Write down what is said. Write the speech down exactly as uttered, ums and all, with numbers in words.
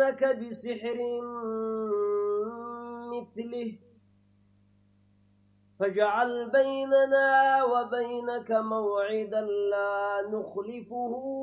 يأتونك بسحر مثله فاجعل بيننا وبينك موعدا لا نخلفه